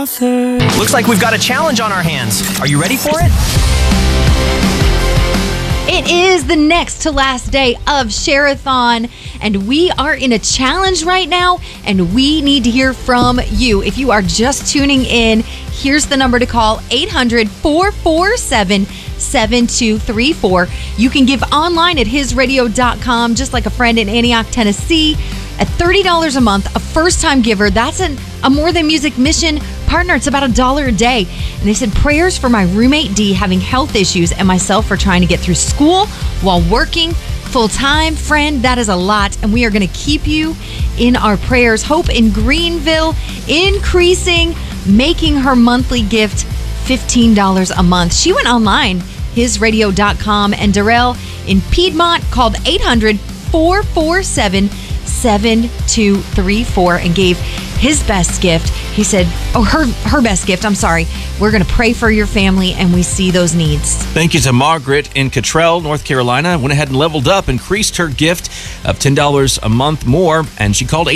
author. Looks like we've got a challenge on our hands. Are you ready for it? It is the next to last day of Share-a-thon, and we are in a challenge right now, and we need to hear from you. If you are just tuning in, here's the number to call, 800-447-7234. You can give online at hisradio.com, just like a friend in Antioch, Tennessee. At $30 a month, a first-time giver, that's a More Than Music mission partner. It's about $1 a day. And they said, prayers for my roommate D having health issues and myself for trying to get through school while working full-time. Friend, that is a lot, and we are going to keep you in our prayers. Hope in Greenville, increasing, making her monthly gift $15 a month. She went online, hisradio.com, and Darrell in Piedmont called 800-447-7234 and gave his best gift. He said, her best gift, I'm sorry. We're going to pray for your family, and we see those needs. Thank you to Margaret in Cottrell, North Carolina. Went ahead and leveled up, increased her gift of $10 a month more, and she called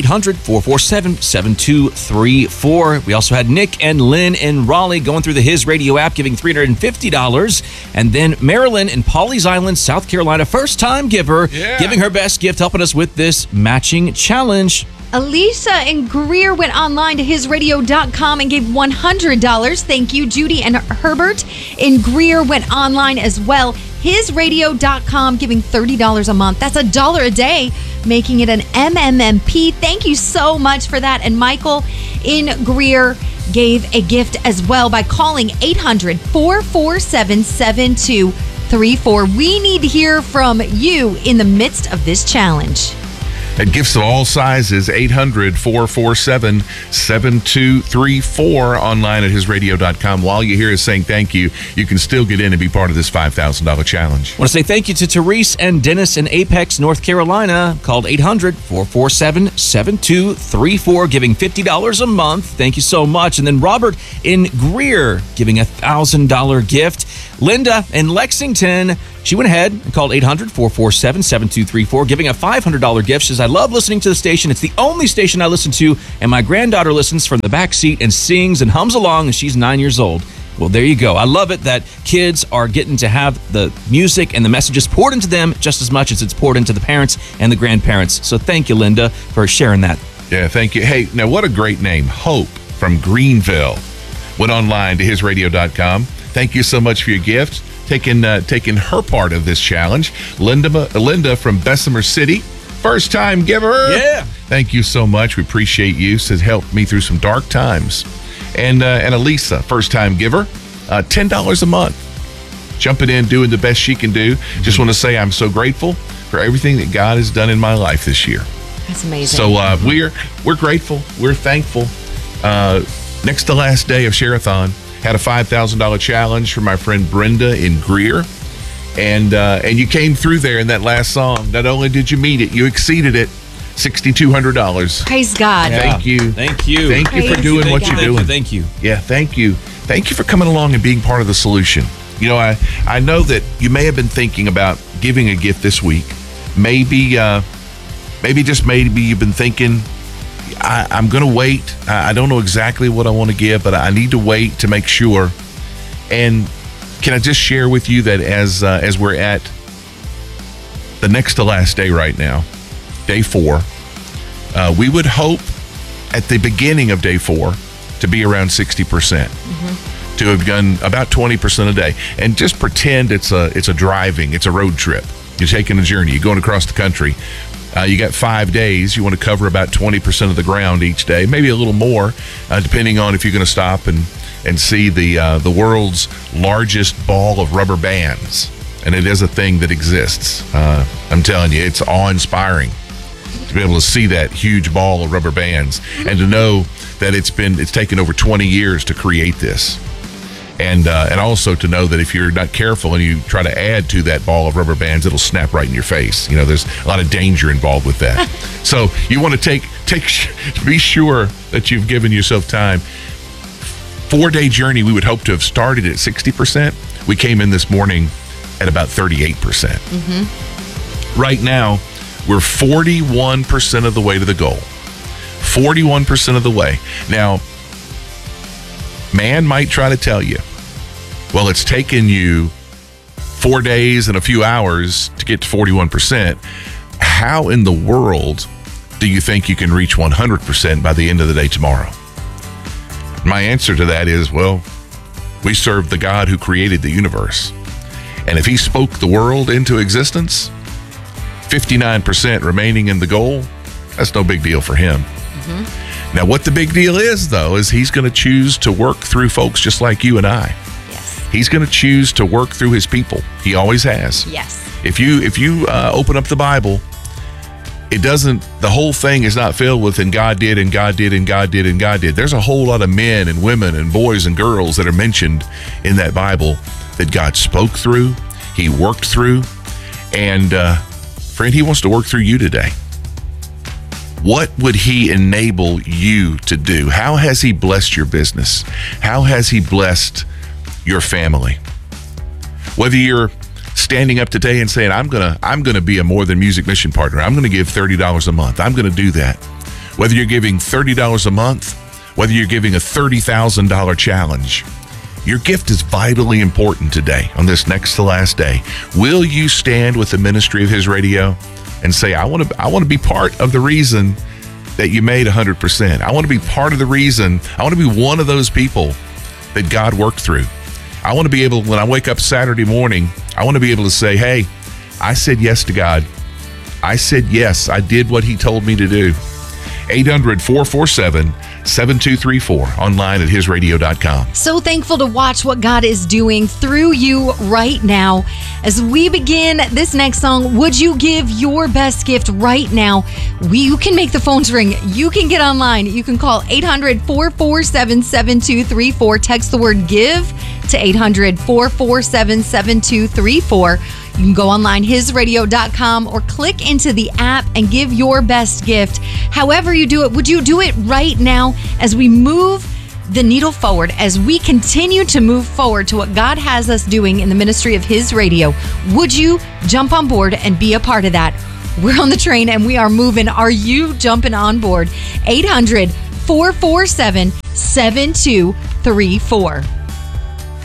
800-447-7234. We also had Nick and Lynn in Raleigh going through the His Radio app, giving $350. And then Marilyn in Pawleys Island, South Carolina, first-time giver, giving her best gift, helping us with this matching challenge. Elisa in Greer went online to hisradio.com and gave $100. Thank you. Judy and Herbert in Greer went online as well. Hisradio.com, giving $30 a month. That's $1 a day, making it an MMMP. Thank you so much for that. And Michael in Greer gave a gift as well by calling 800-447-7234. We need to hear from you in the midst of this challenge. At gifts of all sizes, 800-447-7234, online at hisradio.com. While you're here is saying thank you, you can still get in and be part of this $5,000 challenge. I want to say thank you to Therese and Dennis in Apex, North Carolina, called 800-447-7234, giving $50 a month. Thank you so much. And then Robert in Greer, giving a $1,000 gift. Linda in Lexington, she went ahead and called 800-447-7234, giving a $500 gift. She says, I love listening to the station. It's the only station I listen to, and my granddaughter listens from the back seat and sings and hums along, and she's 9 years old. Well, there you go. I love it that kids are getting to have the music and the messages poured into them just as much as it's poured into the parents and the grandparents. So thank you, Linda, for sharing that. Yeah, thank you. Hey, now what a great name. Hope from Greenville. Went online to hisradio.com. Thank you so much for your gift. Taking her part of this challenge. Linda from Bessemer City, first time giver. Yeah. Thank you so much. We appreciate you. Says helped me through some dark times. And Elisa, first time giver, $10 a month. Jumping in, doing the best she can do. Just want to say I'm so grateful for everything that God has done in my life this year. That's amazing. So we're grateful. We're thankful. Next to last day of Share-a-thon. Had a $5,000 challenge for my friend Brenda in Greer. And you came through there in that last song. Not only did you meet it, you exceeded it. $6,200. Praise God. Yeah. Thank you. Thank you. Thank you for doing what you're doing. Thank you. Yeah, thank you. Thank you for coming along and being part of the solution. You know, I know that you may have been thinking about giving a gift this week. Maybe you've been thinking, I'm going to wait. I don't know exactly what I want to give, but I need to wait to make sure. And can I just share with you that as we're at the next to last day right now, day 4, we would hope at the beginning of day 4 to be around 60%, to have done about 20% a day. And just pretend it's a road trip. You're taking a journey. You're going across the country. You got 5 days. You want to cover about 20% of the ground each day, maybe a little more, depending on if you're going to stop and see the world's largest ball of rubber bands. And it is a thing that exists. I'm telling you, it's awe-inspiring to be able to see that huge ball of rubber bands and to know that it's taken over 20 years to create this. And also to know that if you're not careful and you try to add to that ball of rubber bands, it'll snap right in your face. You know, there's a lot of danger involved with that. So you want to be sure that you've given yourself time. 4-day journey, we would hope to have started at 60%. We came in this morning at about 38%. Right now, we're 41% of the way to the goal. 41% of the way. Now, Man might try to tell you, well, it's taken you 4 days and a few hours to get to 41%. How in the world do you think you can reach 100% by the end of the day tomorrow? My answer to that is, well, we serve the God who created the universe. And if he spoke the world into existence, 59% remaining in the goal, that's no big deal for him. Mm-hmm. Now, what the big deal is, though, is he's going to choose to work through folks just like you and I. Yes. He's going to choose to work through his people. He always has. Yes. If you open up the Bible, the whole thing is not filled with and God did and God did and God did and God did. There's a whole lot of men and women and boys and girls that are mentioned in that Bible that God spoke through, he worked through, and friend, he wants to work through you today. What would he enable you to do? How has he blessed your business? How has he blessed your family? Whether you're standing up today and saying, I'm gonna be a More Than Music mission partner. I'm gonna give $30 a month. I'm gonna do that. Whether you're giving $30 a month, whether you're giving a $30,000 challenge, your gift is vitally important today on this next to last day. Will you stand with the ministry of his radio and say, I want to be part of the reason that you made 100%. I want to be part of the reason. I want to be one of those people that God worked through. I want to be able, when I wake up Saturday morning, I want to be able to say, hey, I said yes to God. I said yes. I did what he told me to do. 800-447-7234, online at hisradio.com. So thankful to watch what God is doing through you right now. As we begin this next song, would you give your best gift right now? You can make the phones ring. You can get online. You can call 800-447-7234. Text the word give to 800-447-7234. You can go online, hisradio.com, or click into the app and give your best gift. However you do it, would you do it right now as we move the needle forward, as we continue to move forward to what God has us doing in the ministry of his radio? Would you jump on board and be a part of that? We're on the train and we are moving. Are you jumping on board? 800-447-7234.